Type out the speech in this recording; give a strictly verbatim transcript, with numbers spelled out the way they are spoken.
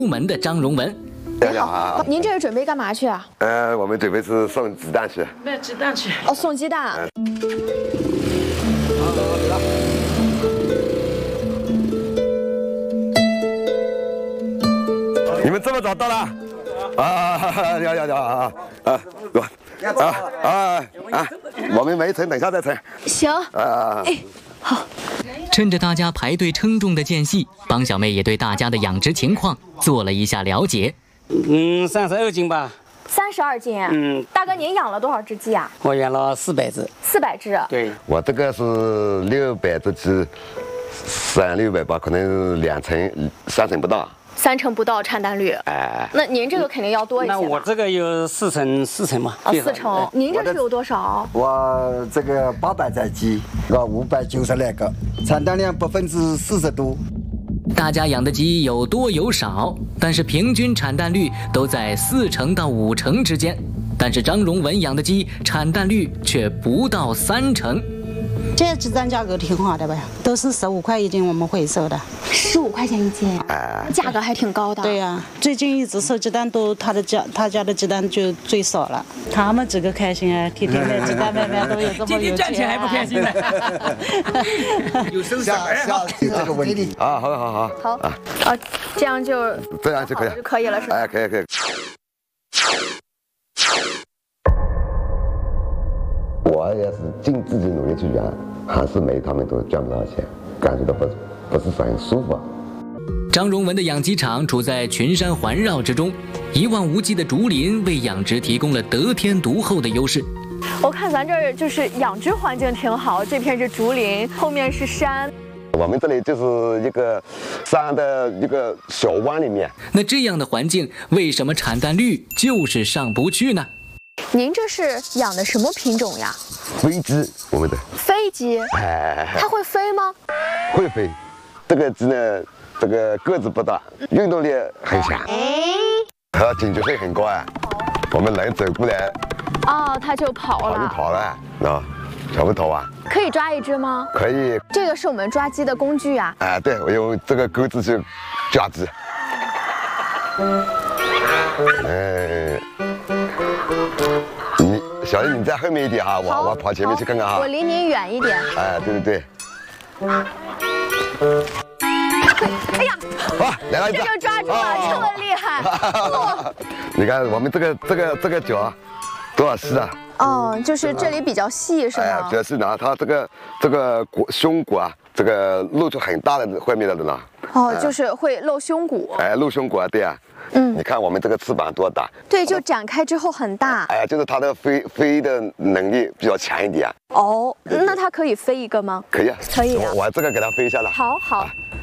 出门的张荣文。 你好，您这是准备干嘛去啊？ 呃，我们准备是送鸡蛋去。 卖鸡蛋去。 哦，送鸡蛋。嗯、 你们这么早到了？啊，要要要啊啊！走。 啊啊啊！我们没称，等下再称。 行。 啊， 哎，好。 趁着大家排队称重的间隙，帮小妹也对大家的养殖情况做了一下了解。 嗯，三十二斤吧。 三十二斤。嗯。大哥，您养了多少只鸡啊？ 我养了四百只。 四百只。 对。 我这个是六百只鸡，三六百吧，可能两成、三成不到。 三成不到产蛋率，哎，那您这个肯定要多一些。 那我这个有四成，四成嘛。 啊，四成。您这是有多少？ 我这个八百只鸡，啊，五百九十来个，产蛋量百分之四十多。 大家养的鸡有多有少，但是平均产蛋率都在四成到五成之间。但是张荣文养的鸡产蛋率却不到三成。 这鸡蛋价格挺好的吧？都是十五块一斤，我们回收的。 十五块钱一斤，价格还挺高的。 对呀、啊，最近一直收鸡蛋都，他的家他家的鸡蛋就最少了。他们几个开心啊，天天卖鸡蛋卖卖都有这么有钱、啊。 今天赚钱还不开心呢？有生小孩啊？ 这个问题啊，好好好好啊，啊，这样就这样就可以就可以了，是吧？ 哎，可以可以。 我也是尽自己努力去养，还是没他们都赚不到钱，感觉到不不是很舒服。 张荣文的养鸡场处在群山环绕之中，一望无际的竹林为养殖提供了得天独厚的优势。 我看咱这儿就是养殖环境挺好，这片是竹林，后面是山。 我们这里就是一个山的一个小湾里面。 那这样的环境，为什么产蛋率就是上不去呢？ 您这是养的什么品种呀？ 飞鸡，我们的飞鸡， 哎， 它会飞吗？ 会飞。这个鸡呢，这个个子不大，运动力很强，和警觉性很高啊。我们人走过来， 哦，它就跑了， 跑就跑了，啊，跑不逃啊？ 可以抓一只吗？ 可以。 这个是我们抓鸡的工具啊。 哎，对，我用这个钩子去抓鸡。哎。 你小丽，你在后面一点哈，我我跑前面去看看哈。 我离您远一点。 哎，对对对。 哎呀！ 哇，来了一只！ 这就抓住了，这么厉害！ 你看我们这个这个这个脚多少细啊？ 哦，就是这里比较细是吗？ 哎，比较细呢，它这个这个骨胸骨啊，这个露出很大的外面的呢。 哦，就是会露胸骨。 哎，露胸骨啊，对啊。 嗯，你看我们这个翅膀多大？ 对，就展开之后很大。 哎呀，就是它的飞飞的能力比较强一点。 哦，那它可以飞一个吗？ 可以啊， 可以啊。 我这个给它飞一下了。 好好。啊